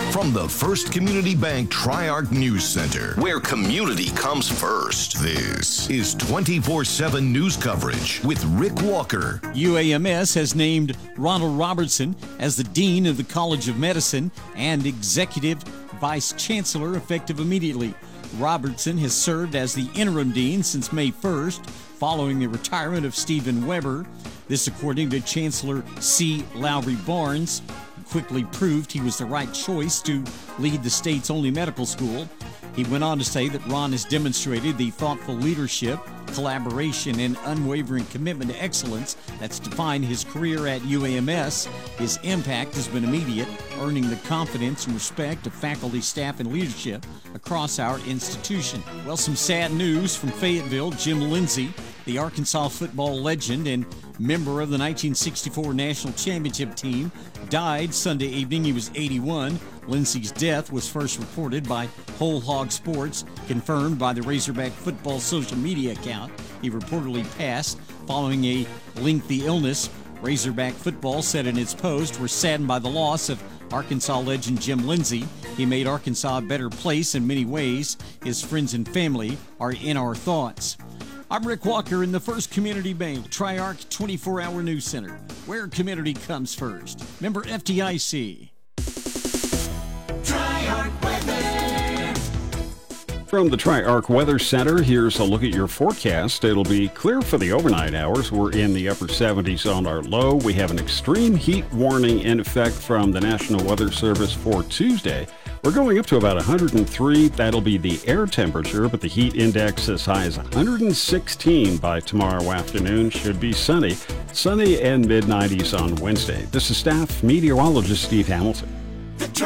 From the First Community Bank Tri-Arc News Center, where community comes first, this is 24/7 news coverage with Rick Walker. UAMS has named Ronald Robertson as the Dean of the College of Medicine and Executive Vice Chancellor effective immediately. Robertson has served as the interim dean since May 1st, following the retirement of Stephen Weber. This according to Chancellor C. Lowry Barnes, who quickly proved he was the right choice to lead the state's only medical school. He went on to say that Ron has demonstrated the thoughtful leadership, collaboration, and unwavering commitment to excellence that's defined his career at UAMS. His impact has been immediate, earning the confidence and respect of faculty, staff, and leadership across our institution. Well, some sad news from Fayetteville. Jim Lindsey, the Arkansas football legend and member of the 1964 National Championship team, died Sunday evening. He was 81. Lindsey's death was first reported by Whole Hog Sports, confirmed by the Razorback football social media account. He reportedly passed following a lengthy illness. Razorback football said in its post, "We're saddened by the loss of Arkansas legend Jim Lindsey. He made Arkansas a better place in many ways. His friends and family are in our thoughts." I'm Rick Walker in the First Community Bank Tri-Arc 24-hour News Center, where community comes first. Member FDIC. Tri-Arc Weather. From the Tri-Arc Weather Center, here's a look at your forecast. It'll be clear for the overnight hours. We're in the upper 70s on our low. We have an extreme heat warning in effect from the National Weather Service for Tuesday. We're going up to about 103. That'll be the air temperature, but the heat index as high as 116 by tomorrow afternoon. Should be sunny and mid-90s on Wednesday. This is staff meteorologist Steve Hamilton.